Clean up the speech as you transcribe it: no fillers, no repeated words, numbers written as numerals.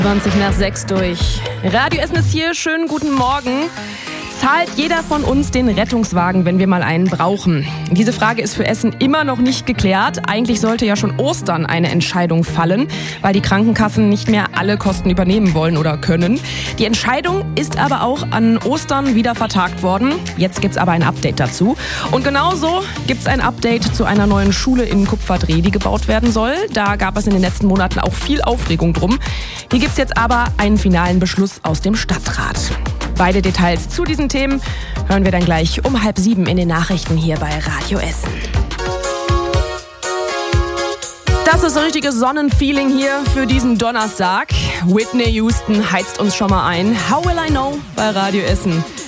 20:20 durch. Radio Essen ist hier. Schönen guten Morgen. Zahlt jeder von uns den Rettungswagen, wenn wir mal einen brauchen? Diese Frage ist für Essen immer noch nicht geklärt. Eigentlich sollte ja schon Ostern eine Entscheidung fallen, weil die Krankenkassen nicht mehr alle Kosten übernehmen wollen oder können. Die Entscheidung ist aber auch an Ostern wieder vertagt worden. Jetzt gibt's aber ein Update dazu. Und genauso gibt's ein Update zu einer neuen Schule in Kupferdreh, die gebaut werden soll. Da gab es in den letzten Monaten auch viel Aufregung drum. Hier gibt's jetzt aber einen finalen Beschluss aus dem Stadtrat. Beide Details zu diesen Themen hören wir dann gleich um 6:30 in den Nachrichten hier bei Radio Essen. Das ist ein richtiges Sonnenfeeling hier für diesen Donnerstag. Whitney Houston heizt uns schon mal ein. How Will I Know bei Radio Essen.